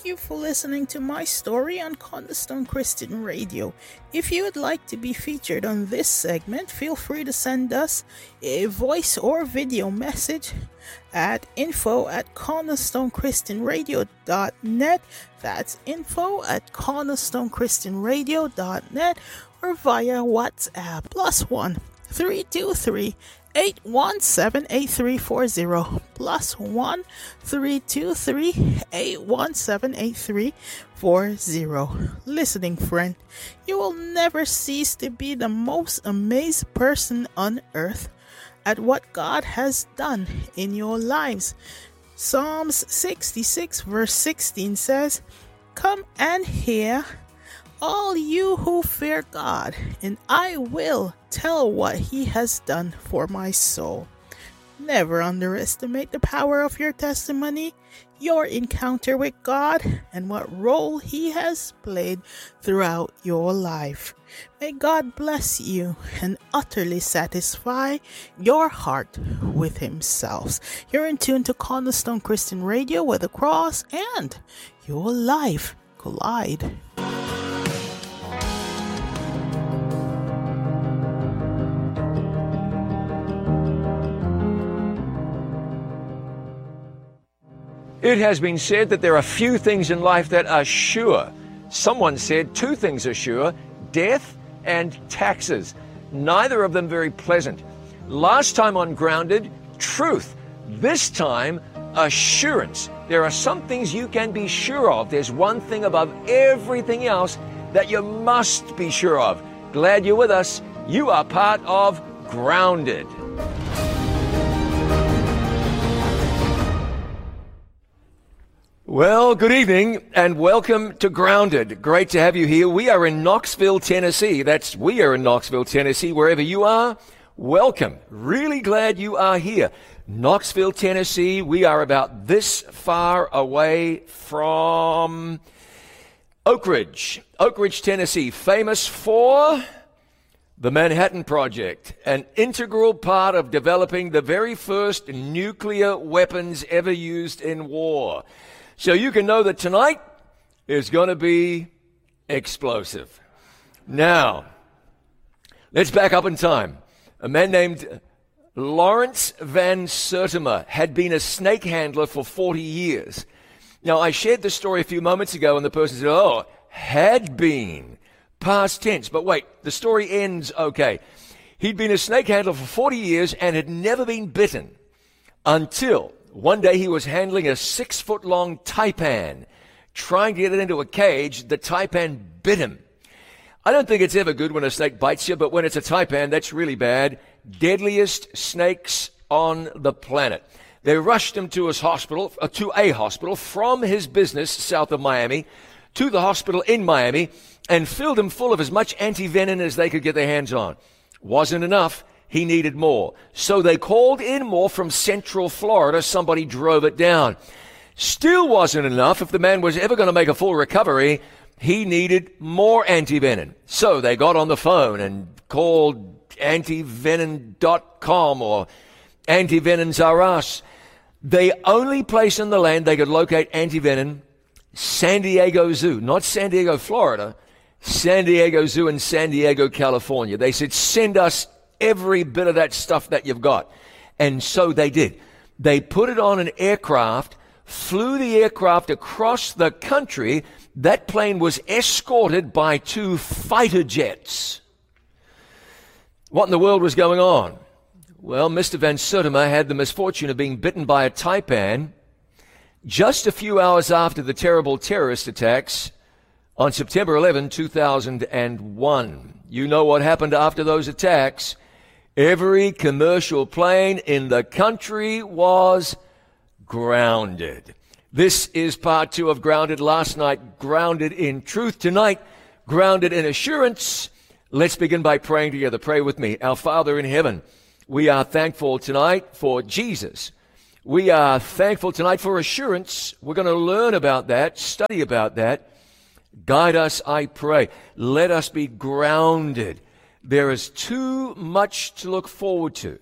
you for listening to my story on Cornerstone Christian Radio. If you would like to be featured on this segment, feel free to send us a voice or video message at info@cornerstonechristianradio.net. That's info@cornerstonechristianradio.net, or via WhatsApp +1 323 817-8340 +1 323 817-8340. Listening friend, you will never cease to be the most amazed person on earth at what God has done in your lives. Psalms 66 verse 16 says, "Come and hear, all you who fear God, and I will tell what He has done for my soul." Never underestimate the power of your testimony, your encounter with God, and what role He has played throughout your life. May God bless you and utterly satisfy your heart with Himself. You're in tune to Cornerstone Christian Radio, where the cross and your life collide. It has been said that there are few things in life that are sure. Someone said two things are sure: death and taxes. Neither of them very pleasant. Last time on Grounded, truth. This time, assurance. There are some things you can be sure of. There's one thing above everything else that you must be sure of. Glad you're with us. You are part of Grounded. Well, good evening and welcome to Grounded. Great to have you here. We are in Knoxville, Tennessee. We are in Knoxville, Tennessee. Wherever you are, welcome. Really glad you are here. Knoxville, Tennessee. We are about this far away from Oak Ridge, Tennessee, famous for the Manhattan Project, an integral part of developing the very first nuclear weapons ever used in war. So you can know that tonight is going to be explosive. Now, let's back up in time. A man named Lawrence Van Sertima had been a snake handler for 40 years. Now, I shared this story a few moments ago, and the person said, "Oh, had been." Past tense. But wait, the story ends okay. He'd been a snake handler for 40 years and had never been bitten until one day he was handling a 6-foot-long taipan. Trying to get it into a cage, the taipan bit him. I don't think it's ever good when a snake bites you, but when it's a taipan, that's really bad. Deadliest snakes on the planet. They rushed him to a hospital from his business south of Miami to the hospital in Miami and filled him full of as much anti-venom as they could get their hands on. Wasn't enough. He needed more. So they called in more from Central Florida. Somebody drove it down. Still wasn't enough. If the man was ever going to make a full recovery, he needed more antivenom. So they got on the phone and called antivenom.com or Antivenoms R Us. The only place in the land they could locate antivenom, San Diego Zoo, not San Diego, Florida, San Diego Zoo in San Diego, California. They said, "Send us every bit of that stuff that you've got." And so they did. They put it on an aircraft, flew the aircraft across the country. That plane was escorted by 2 fighter jets. What in the world was going on? Well, Mr. Van Sertima had the misfortune of being bitten by a taipan just a few hours after the terrible terrorist attacks on September 11, 2001. You know what happened after those attacks. Every commercial plane in the country was grounded. This is part 2 of Grounded. Last night, grounded in truth. Tonight, grounded in assurance. Let's begin by praying together. Pray with me. Our Father in heaven, we are thankful tonight for Jesus. We are thankful tonight for assurance. We're going to learn about that, study about that. Guide us, I pray. Let us be grounded. There is too much to look forward to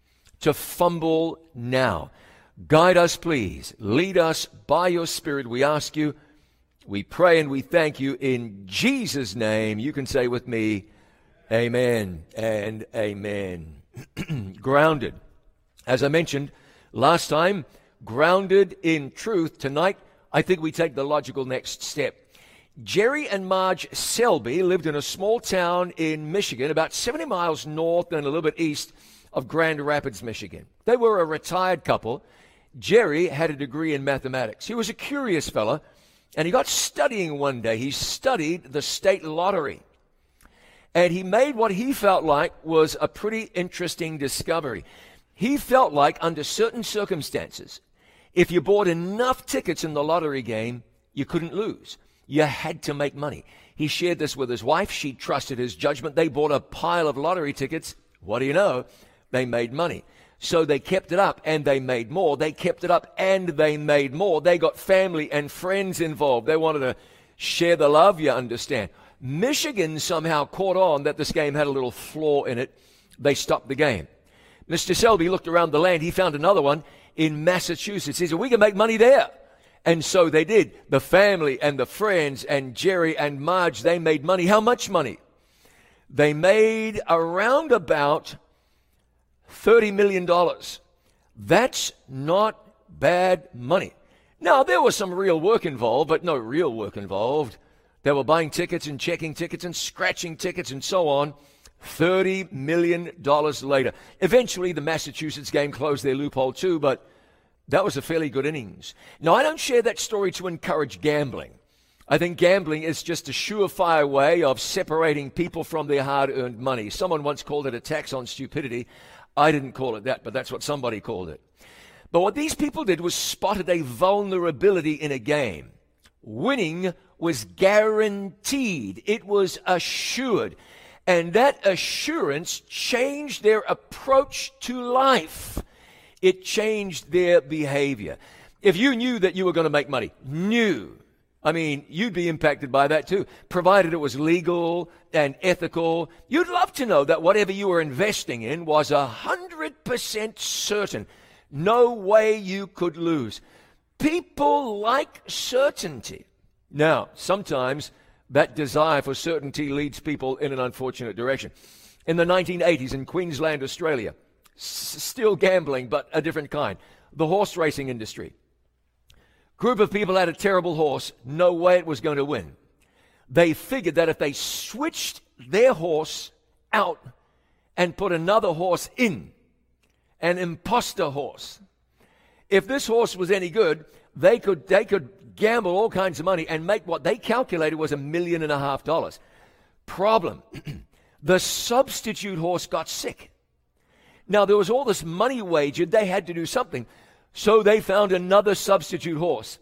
fumble now. Guide us, please. Lead us by your Spirit, we ask you, We pray and we thank you in Jesus' name. You can say with me, amen and amen. Grounded. As I mentioned last time, grounded in truth. Tonight, I think we take the logical next step. Jerry and Marge Selby lived in a small town in Michigan, about 70 miles north and a little bit east of Grand Rapids, Michigan. They were a retired couple. Jerry had a degree in mathematics. He was a curious fella, and he got studying one day. He studied the state lottery, and he made what he felt like was a pretty interesting discovery. He felt like under certain circumstances, if you bought enough tickets in the lottery game, you couldn't lose. You had to make money. He shared this with his wife. She trusted his judgment. They bought a pile of lottery tickets. What do you know? They made money. So they kept it up, and they made more. They kept it up, and they made more. They got family and friends involved. They wanted to share the love, you understand. Michigan somehow caught on that this game had a little flaw in it. They stopped the game. Mr. Selby looked around the land. He found another one in Massachusetts. He said, we can make money there. And so they did. The family and the friends and Jerry and Marge, they made money. How much money? They made around about $30 million. That's not bad money. Now, there was some real work involved, but no real work involved. They were buying tickets and checking tickets and scratching tickets and so on. $30 million later. Eventually, the Massachusetts game closed their loophole too, but that was a fairly good innings. Now, I don't share that story to encourage gambling. I think gambling is just a surefire way of separating people from their hard-earned money. Someone once called it a tax on stupidity. I didn't call it that, but that's what somebody called it. But what these people did was spotted a vulnerability in a game. Winning was guaranteed. It was assured. And that assurance changed their approach to life. It changed their behavior. If you knew that you were going to make money, you'd be impacted by that too, provided it was legal and ethical. You'd love to know that whatever you were investing in was 100% certain. No way you could lose. People like certainty. Now, sometimes that desire for certainty leads people in an unfortunate direction. In the 1980s in Queensland, Australia, still gambling, but a different kind, the horse racing industry. Group of people had a terrible horse, no way it was going to win. They figured that if they switched their horse out and put another horse in, an imposter horse, if this horse was any good, they could gamble all kinds of money and make what they calculated was $1.5 million. Problem, the substitute horse got sick. Now, there was all this money wagered. They had to do something. So they found another substitute horse.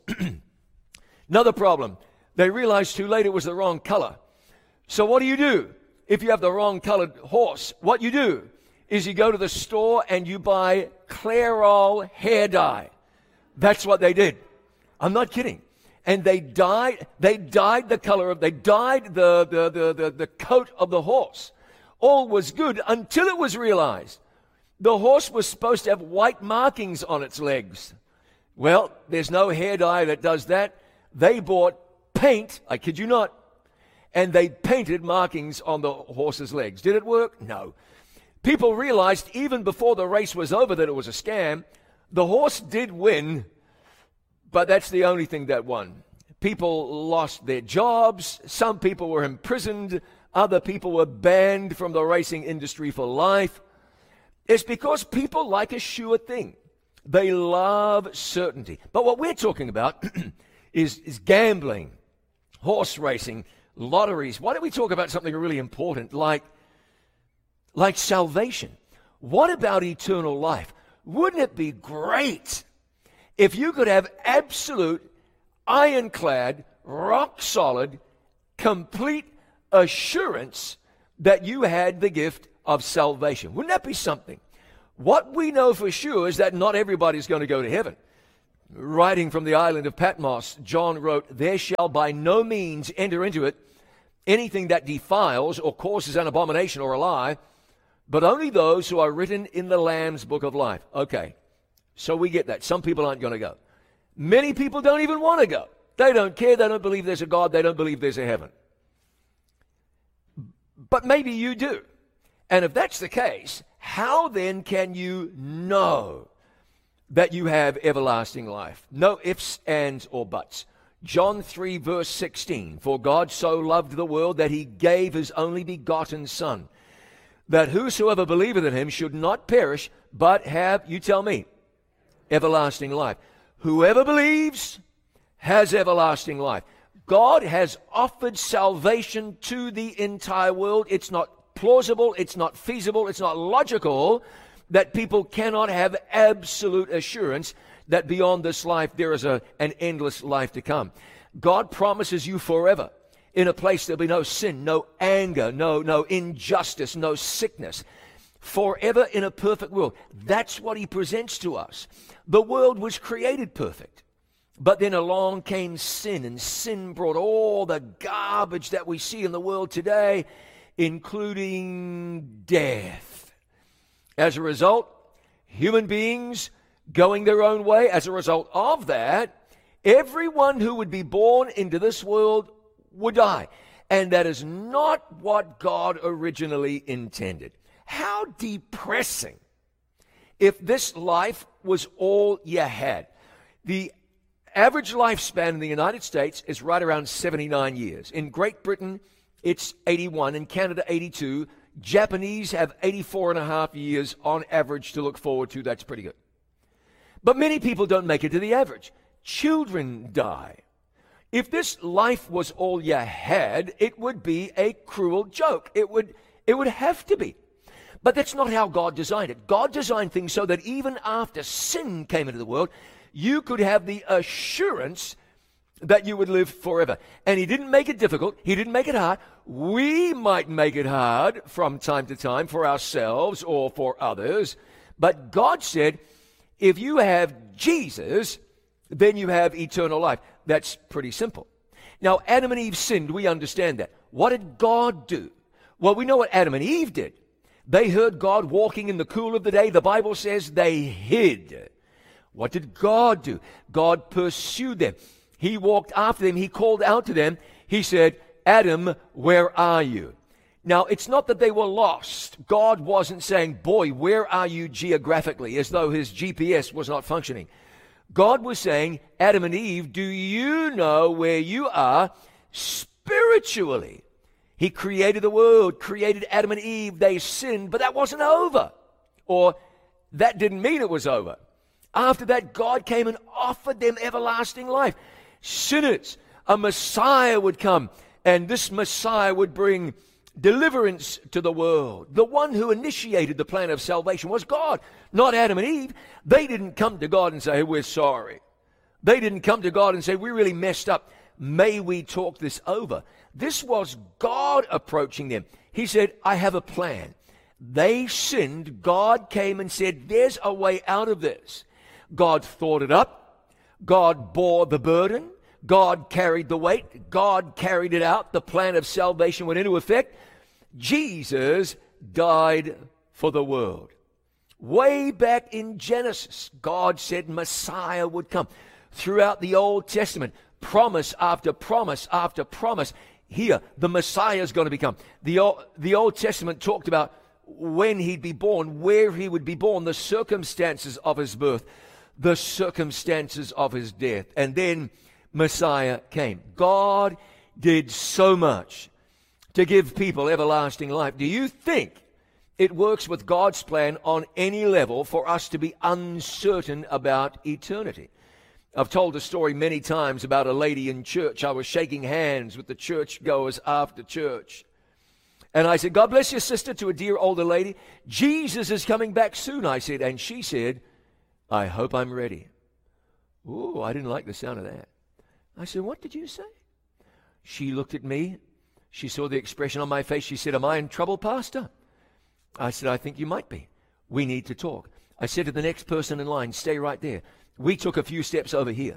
Another problem. They realized too late it was the wrong color. So what do? If you have the wrong colored horse, what you do is you go to the store and you buy Clairol hair dye. That's what they did. I'm not kidding. And they dyed the color of, they dyed the coat of the horse. All was good until it was realized the horse was supposed to have white markings on its legs. Well, there's no hair dye that does that. They bought paint, I kid you not, and they painted markings on the horse's legs. Did it work? No. People realized even before the race was over that it was a scam. The horse did win, but that's the only thing that won. People lost their jobs. Some people were imprisoned. Other people were banned from the racing industry for life. It's because people like a sure thing. They love certainty. But what we're talking about is gambling, horse racing, lotteries. Why don't we talk about something really important like salvation? What about eternal life? Wouldn't it be great if you could have absolute, ironclad, rock-solid, complete assurance that you had the gift of salvation? Wouldn't that be something? What we know for sure is that not everybody's going to go to heaven. Writing from the island of Patmos, John wrote, "There shall by no means enter into it anything that defiles or causes an abomination or a lie, but only those who are written in the Lamb's book of life." Okay, so we get that. Some people aren't going to go. Many people don't even want to go. They don't care. They don't believe there's a God. They don't believe there's a heaven. But maybe you do. And if that's the case, how then can you know that you have everlasting life? No ifs, ands, or buts. John 3 verse 16, for God so loved the world that he gave his only begotten Son, that whosoever believeth in him should not perish, but have, you tell me, everlasting life. Whoever believes has everlasting life. God has offered salvation to the entire world. It's not plausible, it's not feasible, it's not logical that people cannot have absolute assurance that beyond this life there is an endless life to come. God promises you forever in a place there'll be no sin, no anger, no injustice, no sickness. Forever in a perfect world. That's what he presents to us. The world was created perfect. But then along came sin, and sin brought all the garbage that we see in the world today, including death. As a result, human beings going their own way. As a result of that, everyone who would be born into this world would die. And that is not what God originally intended. How depressing if this life was all you had. The average lifespan in the United States is right around 79 years. In Great Britain, it's 81. In Canada, 82. Japanese have 84 and a half years on average to look forward to. That's pretty good. But many people don't make it to the average. Children die. If this life was all you had, it would be a cruel joke. It would have to be. But that's not how God designed it. God designed things so that even after sin came into the world, you could have the assurance that you would live forever. And he didn't make it difficult. He didn't make it hard. We might make it hard from time to time for ourselves or for others. But God said, if you have Jesus, then you have eternal life. That's pretty simple. Now, Adam and Eve sinned. We understand that. What did God do? Well, we know what Adam and Eve did. They heard God walking in the cool of the day. The Bible says they hid. What did God do? God pursued them. He walked after them. He called out to them. He said, Adam, where are you? Now, it's not that they were lost. God wasn't saying, boy, where are you geographically, as though his GPS was not functioning. God was saying, Adam and Eve, do you know where you are spiritually? He created the world, created Adam and Eve. They sinned, but that wasn't over. Or that didn't mean it was over. After that, God came and offered them everlasting life. Sinners, a Messiah would come, and this Messiah would bring deliverance to the world. The one who initiated the plan of salvation was God, not Adam and Eve. They didn't come to God and say, hey, we're sorry. They didn't come to God and say, we really messed up. May we talk this over? This was God approaching them. He said, I have a plan. They sinned. God came and said, there's a way out of this. God thought it up. God bore the burden. God carried the weight. God carried it out. The plan of salvation went into effect. Jesus died for the world. Way back in Genesis, God said Messiah would come. Throughout the Old Testament, promise after promise after promise. Here, the Messiah is going to become. The Old Testament talked about when he'd be born, where he would be born, the circumstances of his birth, the circumstances of his death. And then Messiah came. God did so much to give people everlasting life. Do you think it works with God's plan on any level for us to be uncertain about eternity? I've told the story many times about a lady in church. I was shaking hands with the churchgoers after church. And I said, God bless you, sister, to a dear older lady. Jesus is coming back soon, I said. And she said, I hope I'm ready. Ooh, I didn't like the sound of that. I said, what did you say? She looked at me. She saw the expression on my face. She said, am I in trouble, Pastor? I said, I think you might be. We need to talk. I said to the next person in line, stay right there. We took a few steps over here.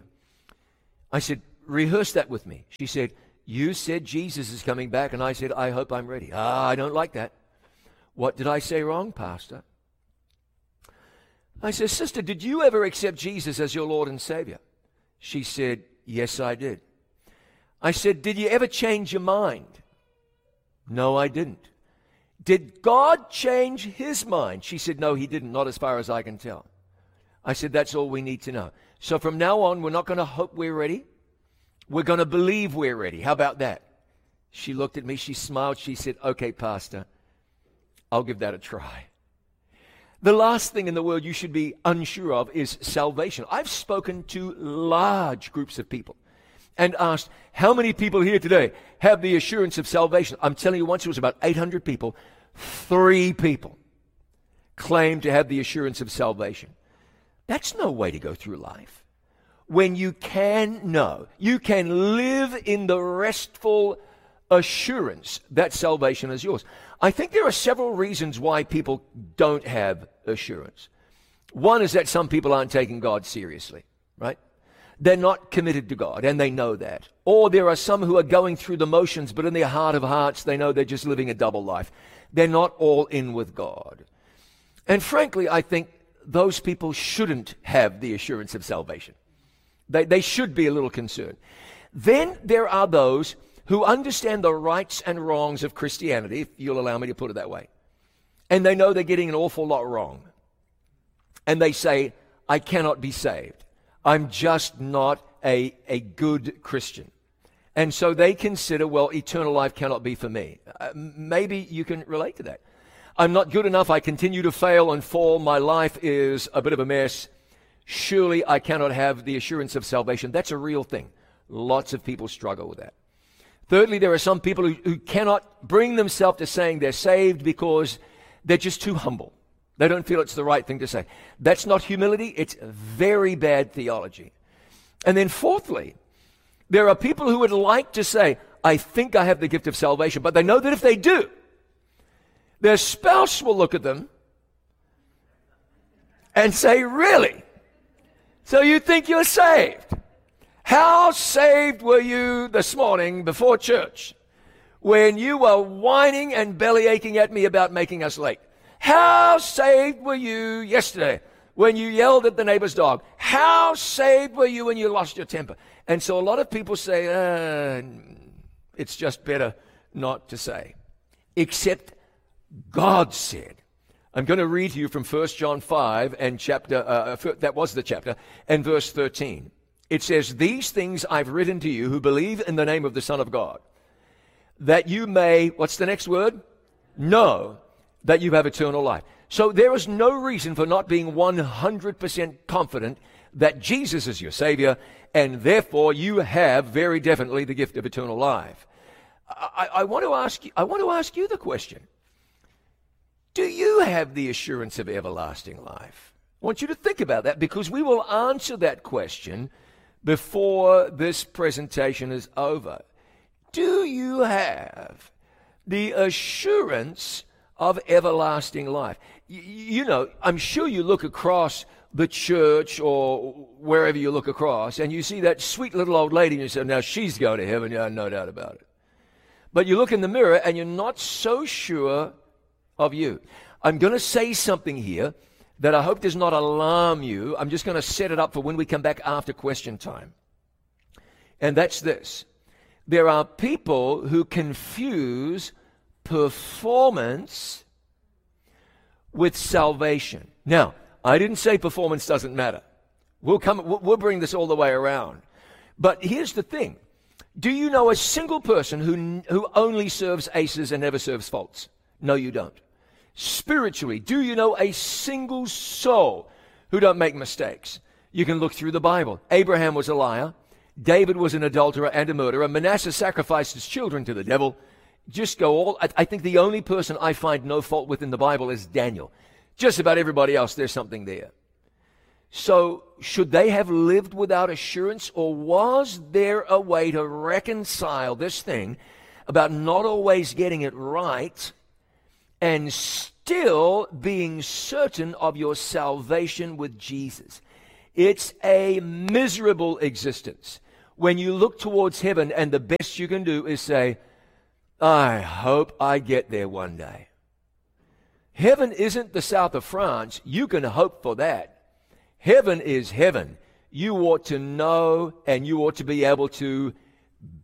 I said, rehearse that with me. She said, you said Jesus is coming back. And I said, I hope I'm ready. I don't like that. What did I say wrong, Pastor? I said, sister, did you ever accept Jesus as your Lord and Savior? She said, yes, I did. I said, did you ever change your mind? No, I didn't. Did God change his mind? She said, no, he didn't, not as far as I can tell. I said, that's all we need to know. So from now on, we're not going to hope we're ready. We're going to believe we're ready. How about that? She looked at me, she smiled, she said, okay, Pastor, I'll give that a try. The last thing in the world you should be unsure of is salvation. I've spoken to large groups of people and asked, how many people here today have the assurance of salvation? I'm telling you, once it was about 800 people, 3 people claimed to have the assurance of salvation. That's no way to go through life. When you can know, you can live in the restful assurance that salvation is yours. I think there are several reasons why people don't have assurance. One is that some people aren't taking God seriously, right? They're not committed to God, and they know that. Or there are some who are going through the motions, but in their heart of hearts, they know they're just living a double life. They're not all in with God. And frankly, I think those people shouldn't have the assurance of salvation. They should be a little concerned. Then there are those who understand the rights and wrongs of Christianity, if you'll allow me to put it that way. And they know they're getting an awful lot wrong. And they say, I cannot be saved. I'm just not a good Christian. And so they consider, well, eternal life cannot be for me. Maybe you can relate to that. I'm not good enough. I continue to fail and fall. My life is a bit of a mess. Surely I cannot have the assurance of salvation. That's a real thing. Lots of people struggle with that. Thirdly, there are some people who cannot bring themselves to saying they're saved because they're just too humble. They don't feel it's the right thing to say. That's not humility. It's very bad theology. And then fourthly, there are people who would like to say, I think I have the gift of salvation, but they know that if they do, their spouse will look at them and say, really? So you think you're saved? How saved were you this morning before church when you were whining and belly aching at me about making us late? How saved were you yesterday when you yelled at the neighbor's dog? How saved were you when you lost your temper? And so a lot of people say, it's just better not to say. Except God said. I'm going to read to you from 1 John 5 and that was the chapter, and verse 13. It says, these things I've written to you who believe in the name of the Son of God, that you may, what's the next word? Know that you have eternal life. So there is no reason for not being 100% confident that Jesus is your Savior, and therefore you have very definitely the gift of eternal life. I want to ask you the question. Do you have the assurance of everlasting life? I want you to think about that, because we will answer that question before this presentation is over. Do you have the assurance of everlasting life? You know, I'm sure you look across the church or wherever you look across and you see that sweet little old lady and you say, now she's going to heaven. Yeah, no doubt about it. But you look in the mirror and you're not so sure of you. I'm going to say something here that I hope does not alarm you. I'm just going to set it up for when we come back after question time. And that's this. There are people who confuse performance with salvation. Now, I didn't say performance doesn't matter. We'll bring this all the way around. But here's the thing. Do you know a single person who only serves aces and never serves faults? No, you don't. Spiritually, do you know a single soul who don't make mistakes? You can look through the Bible. Abraham was a liar. David was an adulterer and a murderer. Manasseh sacrificed his children to the devil. Just go all. I think the only person I find no fault with in the Bible is Daniel. Just about everybody else, there's something there. So, should they have lived without assurance, or was there a way to reconcile this thing about not always getting it right and still being certain of your salvation with Jesus? It's a miserable existence when you look towards heaven and the best you can do is say, I hope I get there one day. Heaven isn't the south of France. You can hope for that. Heaven is heaven. You ought to know and you ought to be able to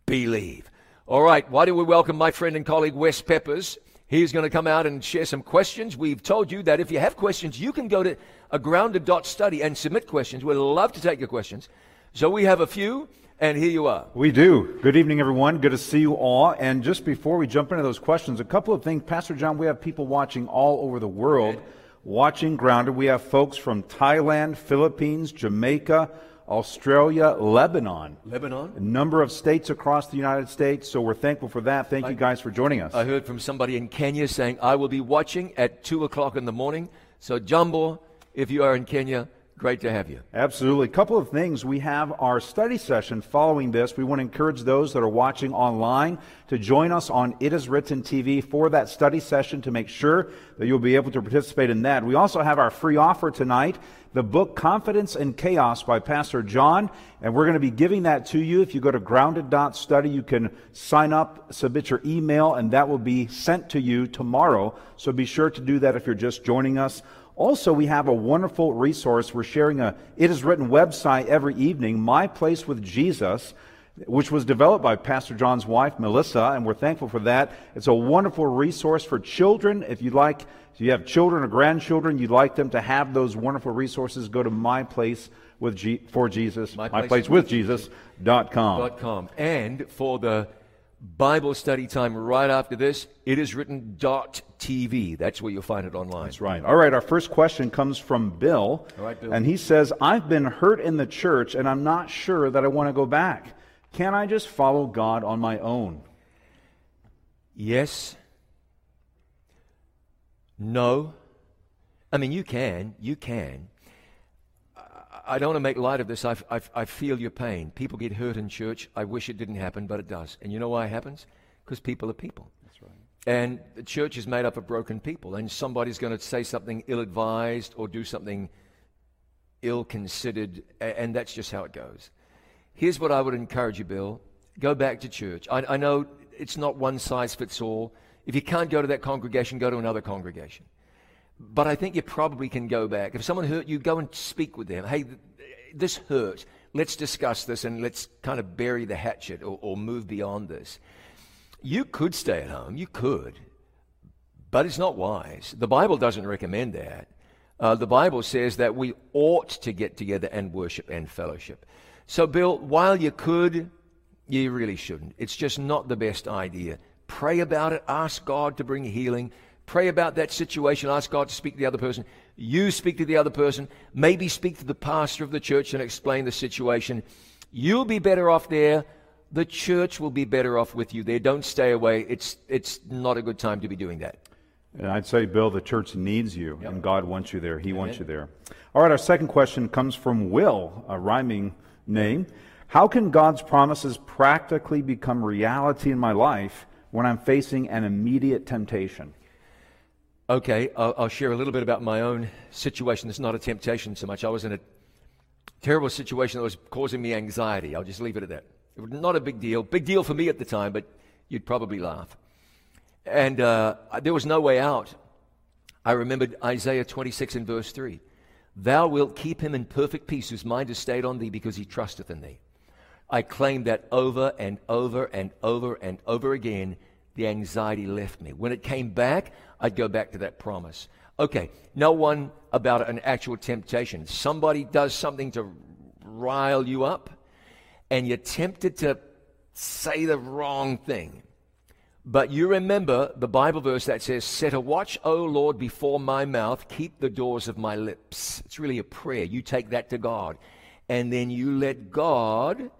believe. All right, why do we welcome my friend and colleague Wes Peppers? He's going to come out and share some questions. We've told you that if you have questions, you can go to agrounded.study and submit questions. We'd love to take your questions. So we have a few, and here you are. We do. Good evening, everyone. Good to see you all. And just before we jump into those questions, a couple of things. Pastor John, we have people watching all over the world, watching Grounded. We have folks from Thailand, Philippines, Jamaica, Australia, Lebanon. A number of states across the United States, so we're thankful for that. Thank you guys for joining us. I heard from somebody in Kenya saying, I will be watching at 2 o'clock in the morning. So, Jambo, if you are in Kenya, great to have you. Absolutely. A couple of things. We have our study session following this. We want to encourage those that are watching online to join us on It Is Written TV for that study session to make sure that you'll be able to participate in that. We also have our free offer tonight, the book Confidence in Chaos by Pastor John, and we're going to be giving that to you. If you go to grounded.study, you can sign up, submit your email, and that will be sent to you tomorrow. So be sure to do that if you're just joining us. Also, we have a wonderful resource. We're sharing a It Is Written website every evening, My Place with Jesus, which was developed by Pastor John's wife, Melissa, and we're thankful for that. It's a wonderful resource for children. If you have children or grandchildren, you'd like them to have those wonderful resources, go to myplacewithjesus.com. And for the Bible study time right after this, itiswritten.tv. That's where you'll find it online. That's right. All right, our first question comes from Bill. All right, Bill. And he says, I've been hurt in the church and I'm not sure that I want to go back. Can I just follow God on my own? Yes. No. I mean, you can. I don't want to make light of this. I feel your pain. People get hurt in church. I wish it didn't happen, but it does. And you know why it happens? Because people are people. That's right. And the church is made up of broken people. And somebody's going to say something ill-advised or do something ill-considered. And that's just how it goes. Here's what I would encourage you, Bill. Go back to church. I know it's not one size fits all. If you can't go to that congregation, go to another congregation. But I think you probably can go back. If someone hurt you, go and speak with them. Hey, this hurt. Let's discuss this and let's kind of bury the hatchet or move beyond this. You could stay at home. You could. But it's not wise. The Bible doesn't recommend that. The Bible says that we ought to get together and worship and fellowship. So, Bill, while you could, you really shouldn't. It's just not the best idea. Pray about it. Ask God to bring healing. Pray about that situation. Ask God to speak to the other person. You speak to the other person. Maybe speak to the pastor of the church and explain the situation. You'll be better off there. The church will be better off with you there. Don't stay away. It's not a good time to be doing that. And I'd say, Bill, the church needs you, and God wants you there. He wants you there. All right, our second question comes from Will, a rhyming name. How can God's promises practically become reality in my life when I'm facing an immediate temptation? Okay, I'll share a little bit about my own situation. It's not a temptation so much. I was in a terrible situation that was causing me anxiety. I'll just leave it at that. It was not a big deal. Big deal for me at the time, but you'd probably laugh. And there was no way out. I remembered Isaiah 26 and verse 3. Thou wilt keep him in perfect peace whose mind is stayed on thee because he trusteth in thee. I claimed that over and over and over and over again. The anxiety left me. When it came back, I'd go back to that promise. Okay, no one about an actual temptation. Somebody does something to rile you up, and you're tempted to say the wrong thing. But you remember the Bible verse that says, set a watch, O Lord, before my mouth, keep the doors of my lips. It's really a prayer. You take that to God. And then you let God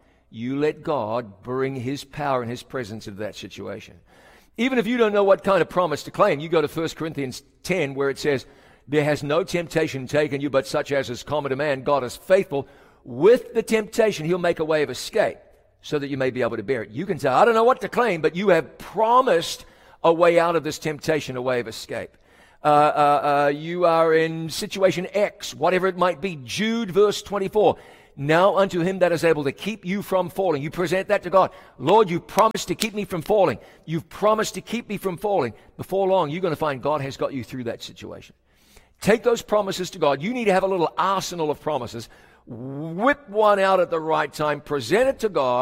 bring his power and his presence into that situation. Even if you don't know what kind of promise to claim, you go to 1 Corinthians 10 where it says, there has no temptation taken you but such as is common to man. God is faithful. With the temptation, he'll make a way of escape so that you may be able to bear it. You can say, I don't know what to claim, but you have promised a way out of this temptation, a way of escape. You are in situation X, whatever it might be. Jude verse 24. Now unto him that is able to keep you from falling. You present that to God. Lord, you promised to keep me from falling. You've promised to keep me from falling. Before long, you're going to find God has got you through that situation. Take those promises to God. You need to have a little arsenal of promises. Whip one out at the right time. Present it to God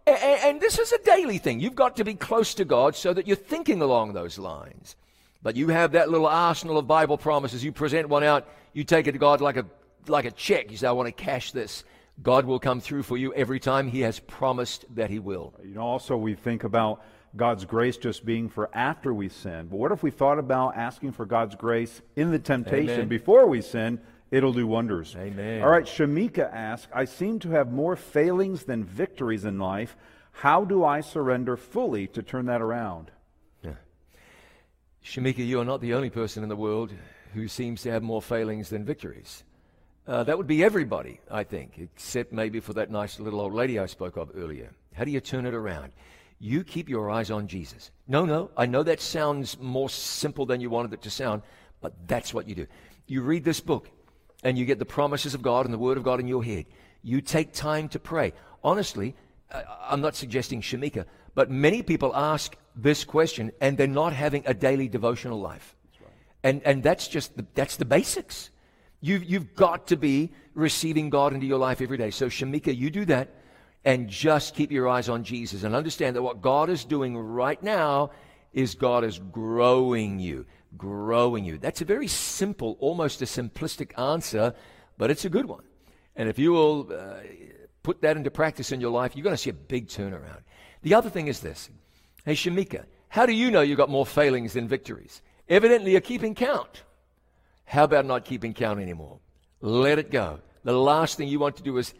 And this is a daily thing. You've got to be close to God so that you're thinking along those lines. But you have that little arsenal of Bible promises. You present one out, you take it to God like a check. You say, I want to cash this. God will come through for you every time. He has promised that He will. Also we think about God's grace just being for after we sin. But what if we thought about asking for God's grace in the temptation Amen. Before we sin? It'll do wonders. Amen. All right, Shamika asks, I seem to have more failings than victories in life. How do I surrender fully to turn that around? Yeah. Shamika, you are not the only person in the world who seems to have more failings than victories. That would be everybody, I think, except maybe for that nice little old lady I spoke of earlier. How do you turn it around? You keep your eyes on Jesus. No, I know that sounds more simple than you wanted it to sound, but that's what you do. You read this book, and you get the promises of God and the Word of God in your head. You take time to pray. Honestly, I'm not suggesting Shamika, but many people ask this question, and they're not having a daily devotional life. That's right. And that's just that's the basics. You've got to be receiving God into your life every day. So Shamika, you do that, and just keep your eyes on Jesus, and understand that what God is doing right now is God is growing you. That's a very simple, almost a simplistic answer, but it's a good one. And if you will put that into practice in your life, you're going to see a big turnaround. The other thing is this. Hey, Shamika, how do you know you've got more failings than victories? Evidently, you're keeping count. How about not keeping count anymore? Let it go. The last thing you want to do is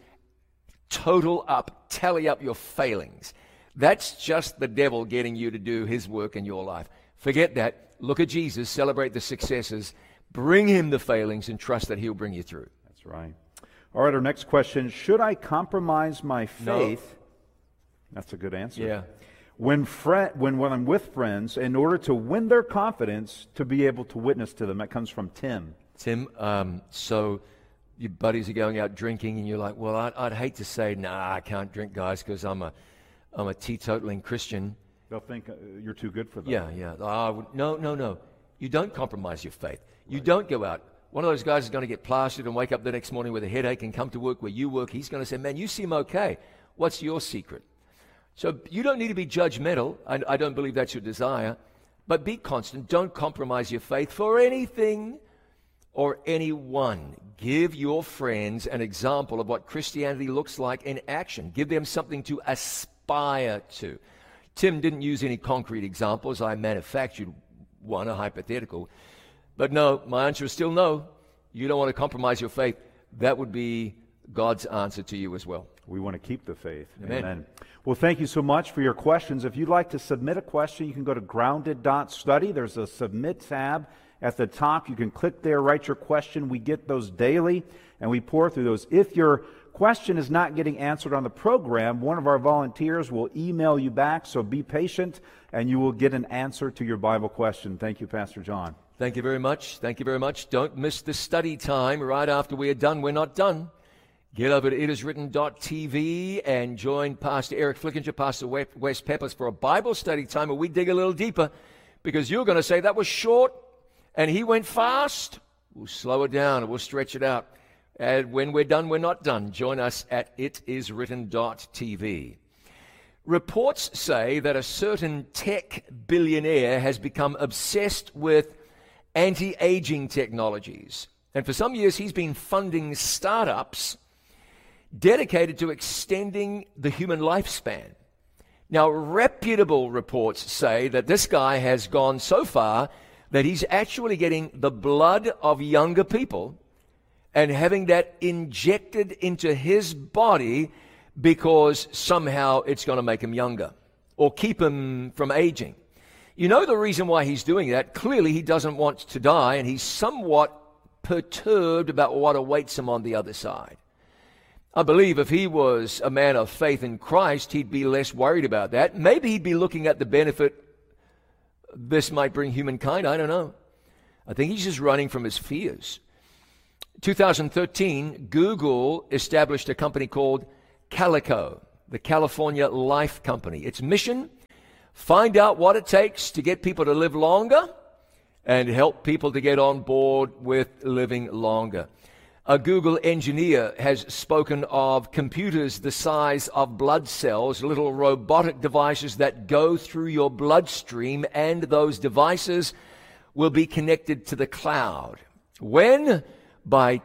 tally up your failings. That's just the devil getting you to do his work in your life. Forget that. Look at Jesus, celebrate the successes, bring Him the failings, and trust that He'll bring you through. That's right. All right, our next question. Should I compromise my faith? No. That's a good answer. Yeah. When I'm with friends, in order to win their confidence, to be able to witness to them. That comes from Tim. Tim, so your buddies are going out drinking, and you're like, well, I'd hate to say, nah, I can't drink, guys, because I'm a teetotaling Christian. They'll think you're too good for them. Yeah. No. You don't compromise your faith. You don't go out. One of those guys is going to get plastered and wake up the next morning with a headache and come to work where you work. He's going to say, man, you seem okay. What's your secret? So you don't need to be judgmental. I don't believe that's your desire. But be constant. Don't compromise your faith for anything or anyone. Give your friends an example of what Christianity looks like in action. Give them something to aspire to. Tim didn't use any concrete examples. I manufactured one, a hypothetical. But no, my answer is still no. You don't want to compromise your faith. That would be God's answer to you as well. We want to keep the faith. Amen. Well, thank you so much for your questions. If you'd like to submit a question, you can go to grounded.study. There's a submit tab at the top. You can click there, write your question. We get those daily, and we pour through those. If your question is not getting answered on the program, one of our volunteers will email you back, so be patient, and you will get an answer to your Bible question. Thank you, Pastor John. Thank you very much. Don't miss the study time right after we are done. We're not done. Get over to itiswritten.tv and join Pastor Eric Flickinger, Pastor Wes Peppers for a Bible study time where we dig a little deeper, because you're going to say that was short and he went fast. We'll slow it down and we'll stretch it out. And when we're done, we're not done. Join us at itiswritten.tv. Reports say that a certain tech billionaire has become obsessed with anti-aging technologies. And for some years, he's been funding startups dedicated to extending the human lifespan. Now, reputable reports say that this guy has gone so far that he's actually getting the blood of younger people and having that injected into his body because somehow it's going to make him younger or keep him from aging. You know the reason why he's doing that? Clearly, he doesn't want to die, and he's somewhat perturbed about what awaits him on the other side. I believe if he was a man of faith in Christ, he'd be less worried about that. Maybe he'd be looking at the benefit this might bring humankind. I don't know. I think he's just running from his fears. 2013, Google established a company called Calico, the California Life Company. Its mission: find out what it takes to get people to live longer and help people to get on board with living longer. A Google engineer has spoken of computers the size of blood cells, little robotic devices that go through your bloodstream, and those devices will be connected to the cloud. When? By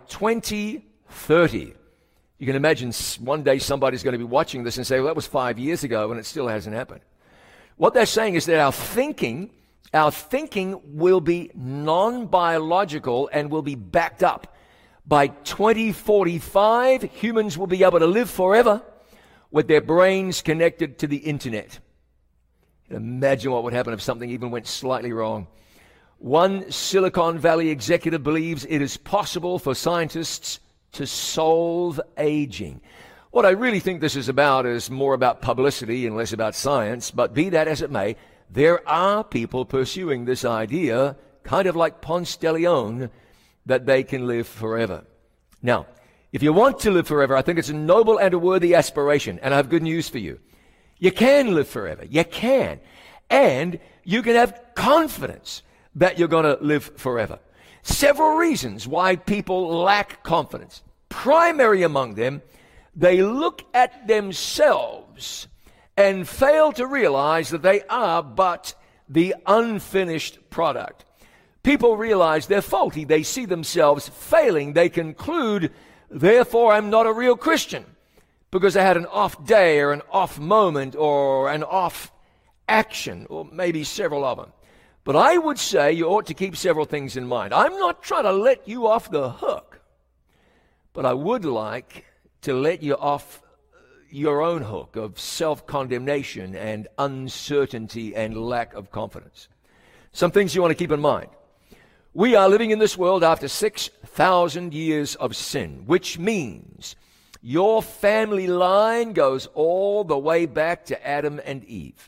2030. You can imagine one day somebody's going to be watching this and say, well, that was 5 years ago, and it still hasn't happened. What they're saying is that our thinking will be non-biological and will be backed up. By 2045, humans will be able to live forever with their brains connected to the internet. Imagine what would happen if something even went slightly wrong. One Silicon Valley executive believes it is possible for scientists to solve aging. What I really think this is about is more about publicity and less about science, but be that as it may, there are people pursuing this idea, kind of like Ponce de Leon, that they can live forever. Now, if you want to live forever, I think it's a noble and a worthy aspiration, and I have good news for you. You can live forever. You can. And you can have confidence that you're going to live forever. Several reasons why people lack confidence. Primary among them, they look at themselves and fail to realize that they are but the unfinished product. People realize they're faulty. They see themselves failing. They conclude, therefore, I'm not a real Christian because I had an off day or an off moment or an off action, or maybe several of them. But I would say you ought to keep several things in mind. I'm not trying to let you off the hook, but I would like to let you off your own hook of self-condemnation and uncertainty and lack of confidence. Some things you want to keep in mind. We are living in this world after 6,000 years of sin, which means your family line goes all the way back to Adam and Eve.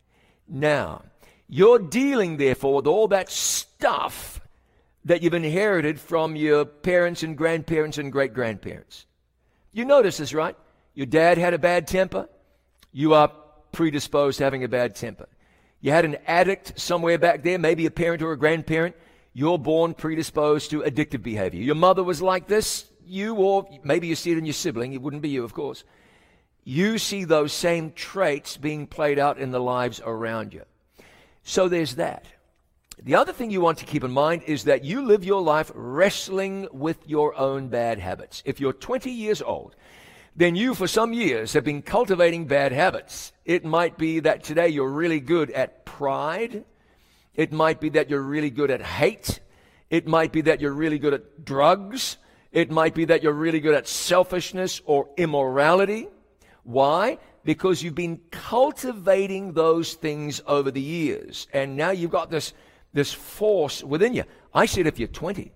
Now, you're dealing, therefore, with all that stuff that you've inherited from your parents and grandparents and great-grandparents. You notice this, right? Your dad had a bad temper. You are predisposed to having a bad temper. You had an addict somewhere back there, maybe a parent or a grandparent. You're born predisposed to addictive behavior. Your mother was like this, or maybe you see it in your sibling. It wouldn't be you, of course. You see those same traits being played out in the lives around you. So there's that. The other thing you want to keep in mind is that you live your life wrestling with your own bad habits. If you're 20 years old, then you for some years have been cultivating bad habits. It might be that today you're really good at pride. It might be that you're really good at hate. It might be that you're really good at drugs. It might be that you're really good at selfishness or immorality. Why? Because you've been cultivating those things over the years. And now you've got this force within you. I said if you're 20.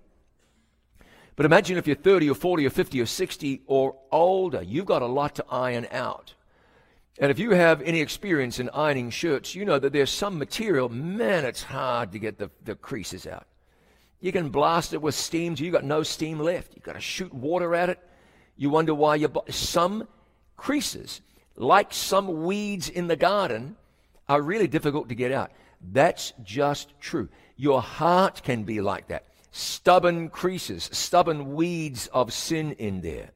But imagine if you're 30 or 40 or 50 or 60 or older. You've got a lot to iron out. And if you have any experience in ironing shirts, you know that there's some material, man, it's hard to get the creases out. You can blast it with steam till you've got no steam left. You've got to shoot water at it. You wonder why some creases, like some weeds in the garden, are really difficult to get out. That's just true. Your heart can be like that. Stubborn creases, stubborn weeds of sin in there.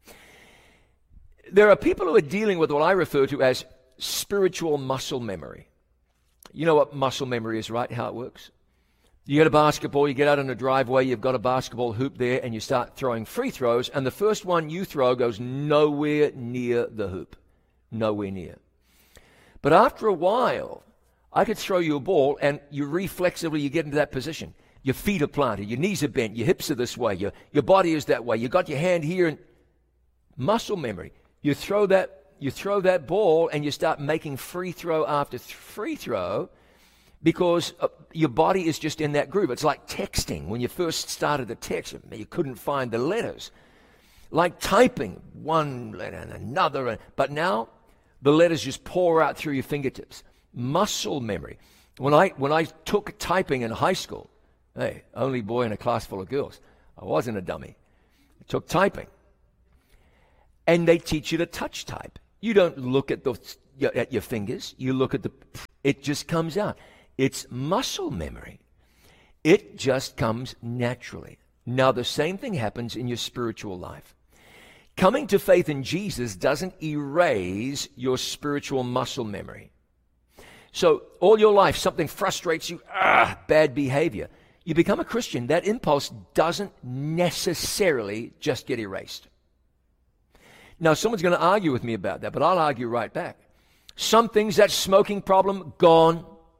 There are people who are dealing with what I refer to as spiritual muscle memory. You know what muscle memory is, right? How it works? You get a basketball, you get out in a driveway, you've got a basketball hoop there, and you start throwing free throws, and the first one you throw goes nowhere near the hoop. Nowhere near. But after a while, I could throw you a ball, and you reflexively, you get into that position. Your feet are planted, your knees are bent, your hips are this way, your body is that way. You got your hand here, and muscle memory. You throw that ball and you start making free throw after free throw because your body is just in that groove. It's like texting. When you first started to text, you couldn't find the letters. Like typing, one letter and another. But now the letters just pour out through your fingertips. Muscle memory. When I took typing in high school, hey, only boy in a class full of girls. I wasn't a dummy. I took typing. And they teach you to touch type. You don't look at your fingers. You look at it just comes out. It's muscle memory. It just comes naturally. Now, the same thing happens in your spiritual life. Coming to faith in Jesus doesn't erase your spiritual muscle memory. So all your life, something frustrates you, bad behavior. You become a Christian, that impulse doesn't necessarily just get erased. Now, someone's going to argue with me about that, but I'll argue right back. Some things, that smoking problem, gone.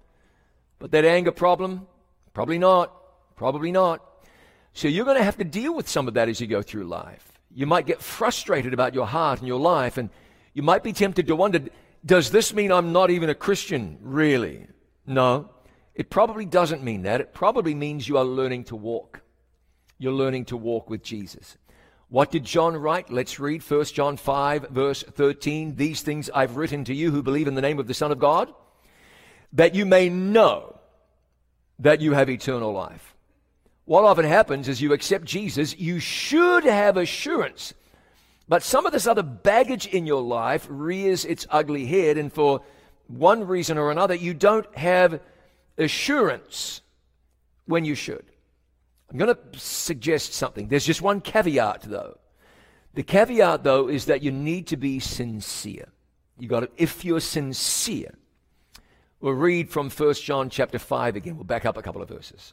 But that anger problem, probably not. Probably not. So you're going to have to deal with some of that as you go through life. You might get frustrated about your heart and your life, and you might be tempted to wonder, does this mean I'm not even a Christian, really? No, it probably doesn't mean that. It probably means you are learning to walk. You're learning to walk with Jesus. What did John write? Let's read 1 John 5, verse 13. These things I've written to you who believe in the name of the Son of God, that you may know that you have eternal life. What often happens is you accept Jesus, you should have assurance. But some of this other baggage in your life rears its ugly head, and for one reason or another, you don't have assurance when you should. I'm going to suggest something. There's just one caveat, though. The caveat, though, is that you need to be sincere. If you're sincere. We'll read from 1 John chapter 5 again. We'll back up a couple of verses.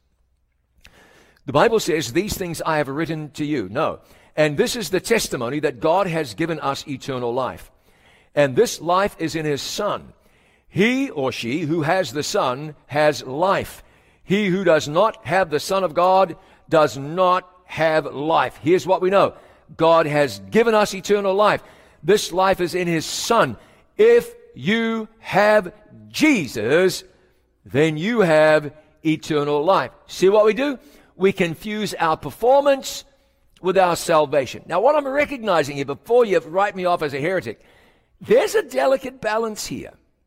The Bible says, these things I have written to you. No. And this is the testimony that God has given us eternal life. And this life is in his Son. He or she who has the Son has life. He who does not have the Son of God does not have life. Here's what we know. God has given us eternal life. This life is in his Son. If you have Jesus, then you have eternal life. See what we do? We confuse our performance with our salvation. Now, what I'm recognizing here, before you write me off as a heretic, there's a delicate balance here.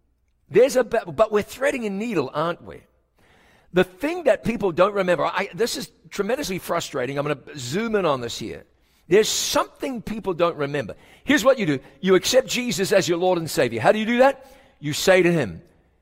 But we're threading a needle, aren't we? The thing that people don't remember, this is tremendously frustrating. I'm going to zoom in on this here. There's something people don't remember. Here's what you do. You accept Jesus as your Lord and Savior. How do you do that? You say to him,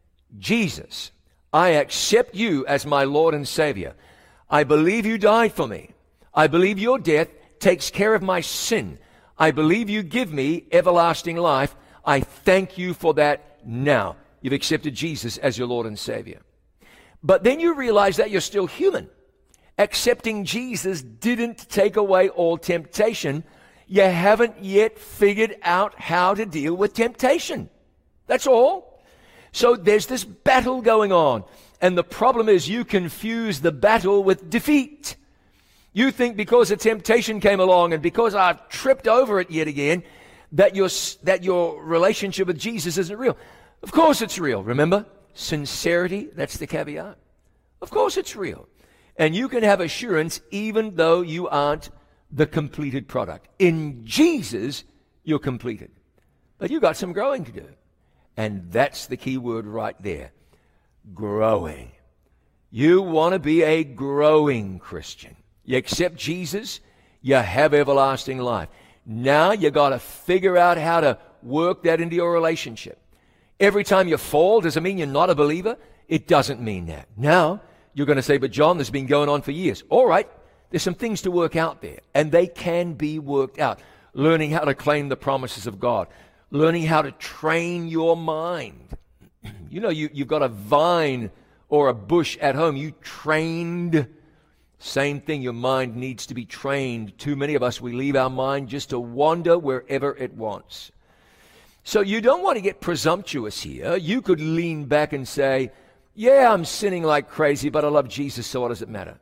Jesus, I accept you as my Lord and Savior. I believe you died for me. I believe your death takes care of my sin. I believe you give me everlasting life. I thank you for that now. You've accepted Jesus as your Lord and Savior. But then you realize that you're still human. Accepting Jesus didn't take away all temptation. You haven't yet figured out how to deal with temptation. That's all. So there's this battle going on. And the problem is you confuse the battle with defeat. You think because a temptation came along and because I've tripped over it yet again, that your relationship with Jesus isn't real. Of course it's real. Remember? Sincerity, that's the caveat. Of course it's real. And you can have assurance even though you aren't the completed product. In Jesus, you're completed. But you've got some growing to do. And that's the key word right there. Growing. You want to be a growing Christian. You accept Jesus, you have everlasting life. Now you got to figure out how to work that into your relationship. Every time you fall, does it mean you're not a believer? It doesn't mean that. Now, you're going to say, but John, this has been going on for years. All right, there's some things to work out there, and they can be worked out. Learning how to claim the promises of God. Learning how to train your mind. You know, you've got a vine or a bush at home. You trained. Same thing, your mind needs to be trained. Too many of us, we leave our mind just to wander wherever it wants. So you don't want to get presumptuous here. You could lean back and say, yeah, I'm sinning like crazy, but I love Jesus, so what does it matter?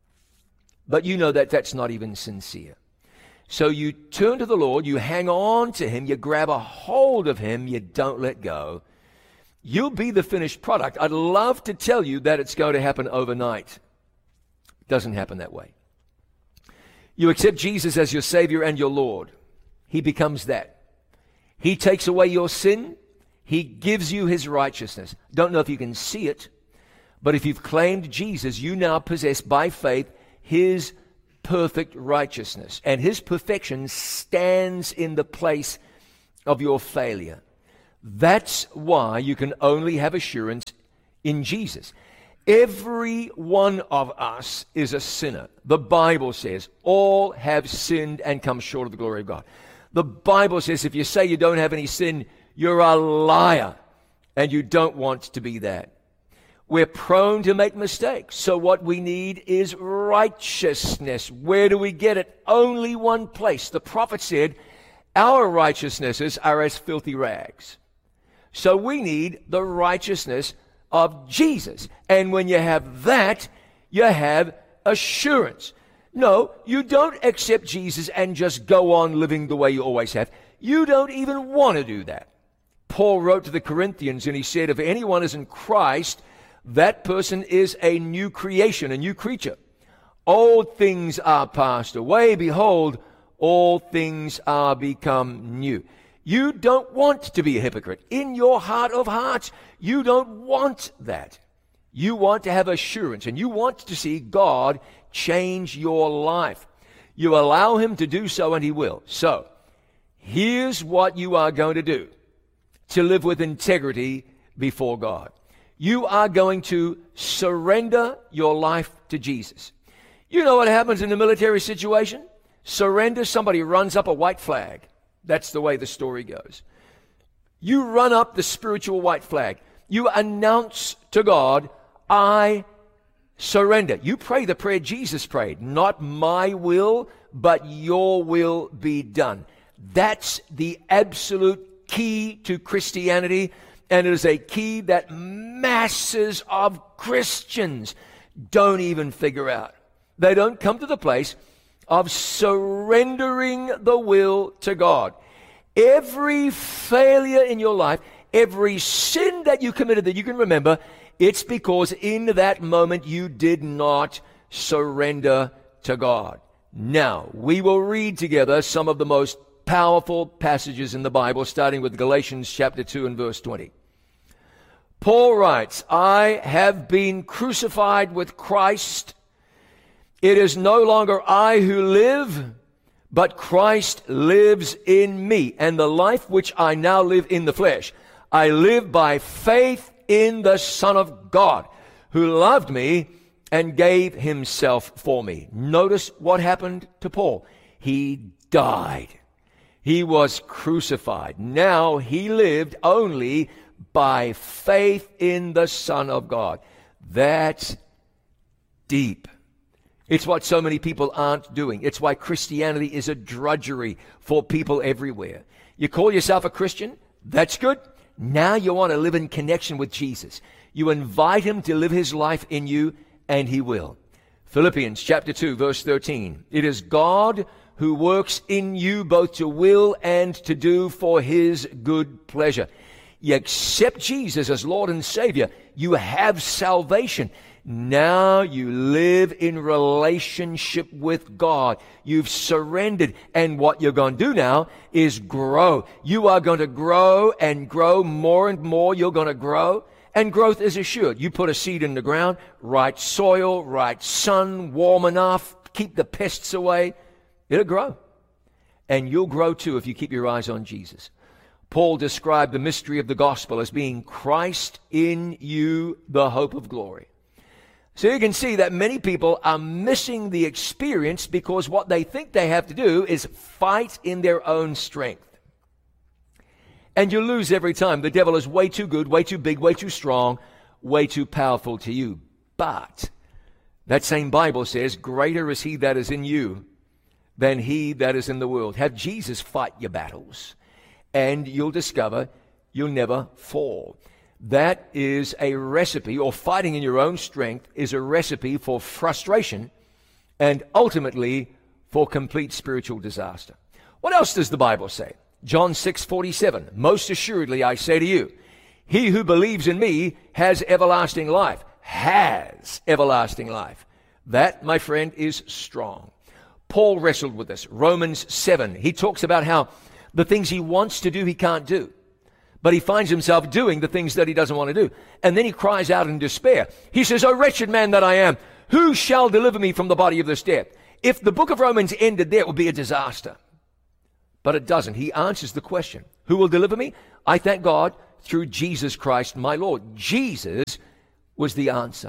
But you know that that's not even sincere. So you turn to the Lord, you hang on to him, you grab a hold of him, you don't let go. You'll be the finished product. I'd love to tell you that it's going to happen overnight. It doesn't happen that way. You accept Jesus as your Savior and your Lord. He becomes that. He takes away your sin. He gives you his righteousness. Don't know if you can see it, but if you've claimed Jesus, you now possess by faith his perfect righteousness. And his perfection stands in the place of your failure. That's why you can only have assurance in Jesus. Every one of us is a sinner. The Bible says all have sinned and come short of the glory of God. The Bible says if you say you don't have any sin, you're a liar, and you don't want to be that. We're prone to make mistakes, so what we need is righteousness. Where do we get it? Only one place. The prophet said, our righteousnesses are as filthy rags. So we need the righteousness of Jesus. And when you have that, you have assurance. No, you don't accept Jesus and just go on living the way you always have. You don't even want to do that. Paul wrote to the Corinthians and he said, if anyone is in Christ, that person is a new creation, a new creature. Old things are passed away. Behold, all things are become new. You don't want to be a hypocrite. In your heart of hearts, you don't want that. You want to have assurance, and you want to see God change your life. You allow him to do so, and he will. So, here's what you are going to do to live with integrity before God. You are going to surrender your life to Jesus. You know what happens in a military situation? Surrender, somebody runs up a white flag. That's the way the story goes. You run up the spiritual white flag. You announce to God, I surrender. You pray the prayer Jesus prayed. Not my will, but your will be done. That's the absolute key to Christianity, and it is a key that masses of Christians don't even figure out. They don't come to the place of surrendering the will to God. Every failure in your life, every sin that you committed that you can remember, it's because in that moment you did not surrender to God. Now, we will read together some of the most powerful passages in the Bible, starting with Galatians chapter 2 and verse 20. Paul writes, I have been crucified with Christ. It is no longer I who live, but Christ lives in me. And the life which I now live in the flesh, I live by faith in the Son of God, who loved me and gave himself for me. Notice what happened to Paul. He died. He was crucified. Now he lived only by faith in the Son of God. That's deep. It's what so many people aren't doing. It's why Christianity is a drudgery for people everywhere. You call yourself a Christian? That's good. Now you want to live in connection with Jesus. You invite him to live his life in you, and he will. Philippians chapter 2, verse 13. It is God who works in you both to will and to do for his good pleasure. You accept Jesus as Lord and Savior. You have salvation. Now you live in relationship with God. You've surrendered. And what you're going to do now is grow. You are going to grow and grow more and more. You're going to grow. And growth is assured. You put a seed in the ground, right soil, right sun, warm enough, keep the pests away. It'll grow. And you'll grow too if you keep your eyes on Jesus. Paul described the mystery of the gospel as being Christ in you, the hope of glory. So you can see that many people are missing the experience because what they think they have to do is fight in their own strength. And you lose every time. The devil is way too good, way too big, way too strong, way too powerful to you. But that same Bible says, greater is he that is in you than he that is in the world. Have Jesus fight your battles, and you'll discover you'll never fall. That is a recipe, or fighting in your own strength is a recipe for frustration and ultimately for complete spiritual disaster. What else does the Bible say? John 6:47, most assuredly I say to you, he who believes in me has everlasting life. Has everlasting life. That, my friend, is strong. Paul wrestled with this. Romans 7, he talks about how the things he wants to do, he can't do. But he finds himself doing the things that he doesn't want to do. And then he cries out in despair. He says, "O wretched man that I am, who shall deliver me from the body of this death?" If the book of Romans ended there, it would be a disaster. But it doesn't. He answers the question, who will deliver me? I thank God through Jesus Christ, my Lord. Jesus was the answer.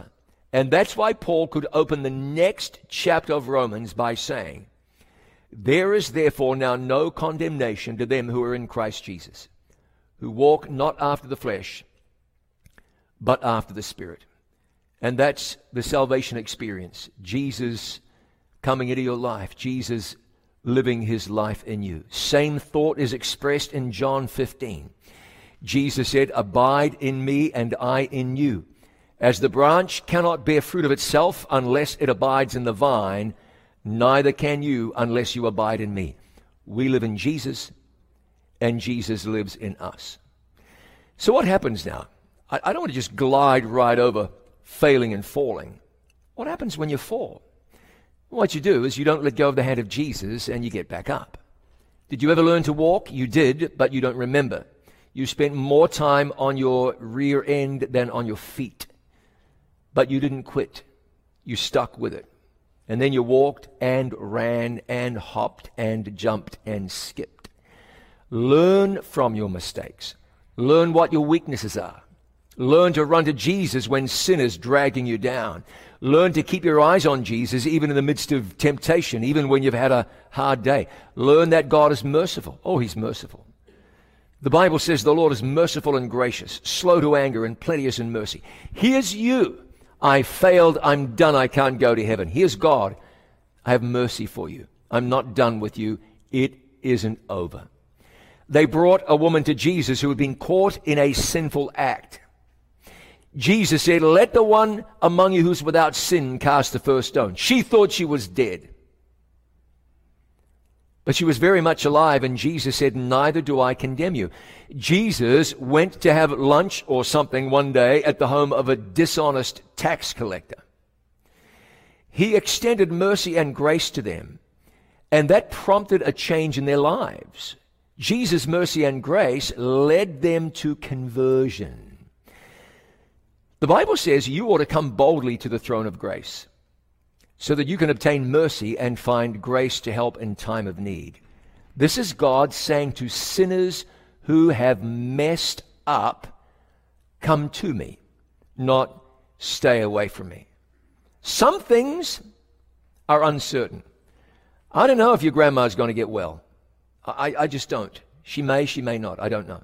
And that's why Paul could open the next chapter of Romans by saying, there is therefore now no condemnation to them who are in Christ Jesus, who walk not after the flesh, but after the Spirit. And that's the salvation experience. Jesus coming into your life. Jesus living his life in you. Same thought is expressed in John 15. Jesus said, abide in me and I in you. As the branch cannot bear fruit of itself unless it abides in the vine, neither can you unless you abide in me. We live in Jesus, and Jesus lives in us. So what happens now? I don't want to just glide right over failing and falling. What happens when you fall? What you do is you don't let go of the hand of Jesus and you get back up. Did you ever learn to walk? You did, but you don't remember. You spent more time on your rear end than on your feet. But you didn't quit. You stuck with it. And then you walked and ran and hopped and jumped and skipped. Learn from your mistakes. Learn what your weaknesses are. Learn to run to Jesus when sin is dragging you down. Learn to keep your eyes on Jesus even in the midst of temptation, even when you've had a hard day. Learn that God is merciful. Oh, he's merciful. The Bible says the Lord is merciful and gracious, slow to anger and plenteous in mercy. Here's you. I failed. I'm done. I can't go to heaven. Here's God. I have mercy for you. I'm not done with you. It isn't over. They brought a woman to Jesus who had been caught in a sinful act. Jesus said, let the one among you who's without sin cast the first stone. She thought she was dead. But she was very much alive, and Jesus said, neither do I condemn you. Jesus went to have lunch or something one day at the home of a dishonest tax collector. He extended mercy and grace to them, and that prompted a change in their lives. Jesus' mercy and grace led them to conversion. The Bible says you ought to come boldly to the throne of grace so that you can obtain mercy and find grace to help in time of need. This is God saying to sinners who have messed up, come to me, not stay away from me. Some things are uncertain. I don't know if your grandma's going to get well. I just don't. She may not. I don't know.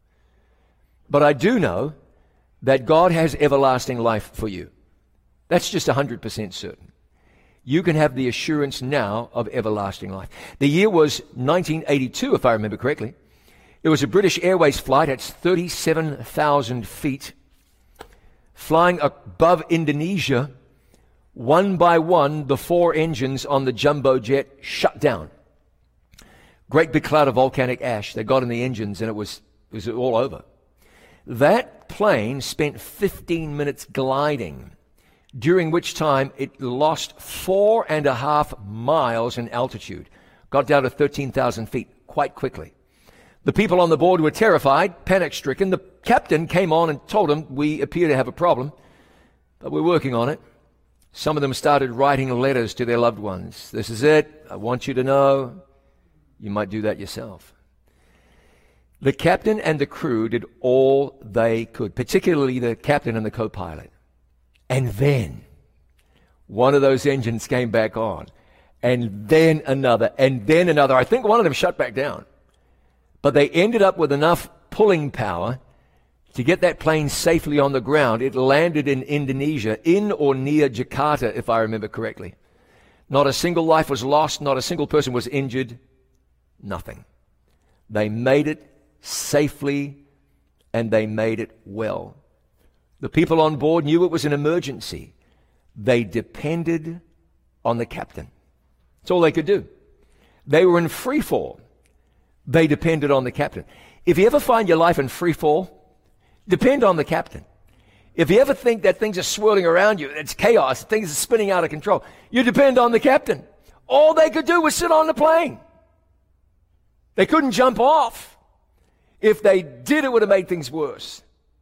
But I do know that God has everlasting life for you. That's just 100% certain. You can have the assurance now of everlasting life. The year was 1982, if I remember correctly. It was a British Airways flight at 37,000 feet, flying above Indonesia. One by one, the 4 engines on the jumbo jet shut down. Great big cloud of volcanic ash. They got in the engines, and it was all over. That plane spent 15 minutes gliding, during which time it lost 4.5 miles in altitude, got down to 13,000 feet quite quickly. The people on the board were terrified, panic-stricken. The captain came on and told them, we appear to have a problem, but we're working on it. Some of them started writing letters to their loved ones. This is it. I want you to know. You might do that yourself. The captain and the crew did all they could, particularly the captain and the co-pilot. And then one of those engines came back on, and then another, and then another. I think one of them shut back down. But they ended up with enough pulling power to get that plane safely on the ground. It landed in Indonesia, in or near Jakarta, if I remember correctly. Not a single life was lost, not a single person was injured, nothing. They made it safely, and they made it well. The people on board knew it was an emergency. They depended on the captain. That's all they could do. They were in free fall. They depended on the captain. If you ever find your life in free fall, depend on the captain. If you ever think that things are swirling around you, it's chaos, things are spinning out of control, you depend on the captain. All they could do was sit on the plane. They couldn't jump off. If they did, it would have made things worse.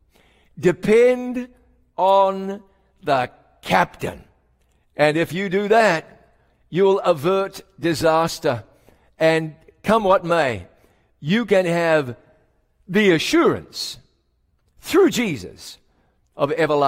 Depend on the captain. And if you do that, you'll avert disaster. And come what may, you can have the assurance through Jesus of everlasting